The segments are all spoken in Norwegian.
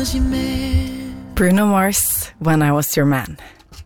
Bruno Mars, When I Was Your Man.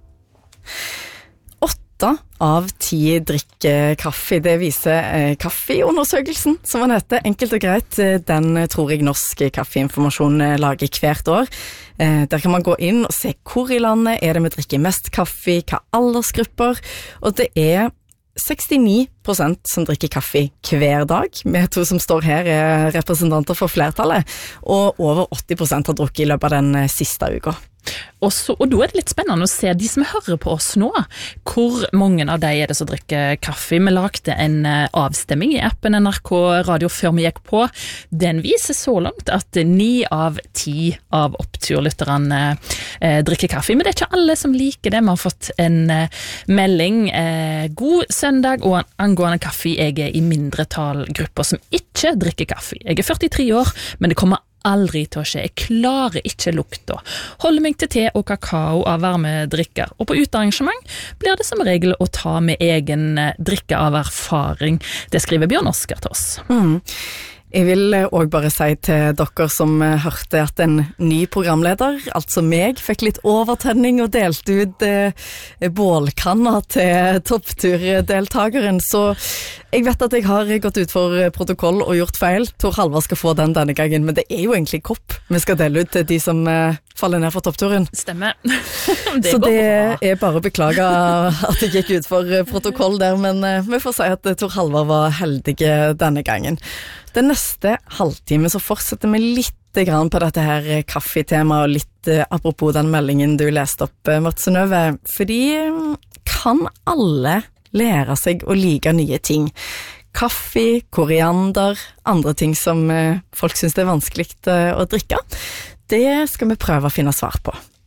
8 av 10 drikker kaffe. Det viser kaffeundersøkelsen, som den heter. Enkelt og greit, den tror jeg Norsk Kaffeinformasjon lager hvert år. Der kan man gå inn og se hvor i landet er det vi drikker mest kaffe, hva aldersgrupper, og det er 69% som drikker kaffe hver dag. Vi 2 som står her er representanter for flertallet, og over 80% har drukket i løpet av den siste uka. Og da er det litt spennende å se de som hører på oss nå. Hvor mange av de er det som drikker kaffe? Vi lagde en avstemming i appen NRK Radio før vi gikk på. Den viser så langt at 9 av 10 av oppturlytterne drikker kaffe. Men det er ikke alle som liker det. Vi har fått en melding. God søndag og angående kaffe. Jeg er i mindretallgrupper som ikke drikker kaffe. Jeg er 43 år, men det kommer aldri til å skje. Jeg klarer ikke lukta. Holder meg til te og kakao av varme drikker. Og på utearrangement blir det som regel å ta med egen drikke av erfaring. Det skriver Bjørn Oskar til oss. Jeg vil også bare si til dere som hørte at en ny programleder, altså meg, fikk litt overtenning og delte ut bålkanna til toppturdeltakeren, så jeg vet at jeg har gått ut for protokoll og gjort feil. Tor Halvard skal få den denne gangen, men det er jo egentlig kopp vi skal dele ut til de som faller ned for toppturen. Stemmer. Så det er bare å beklage at jeg gikk ut for protokoll der, men vi får si at Tor Halvard var heldig denne gangen. Den neste halvtime så fortsetter vi litt grann på dette her kaffetemaet, og litt apropos den meldingen du leste opp, Marte Synnøve, fordi kan alle lære seg å like nye ting? Kaffe, koriander, andre ting som folk synes det er vanskelig å drikke? Det skal vi prøve å finne svar på.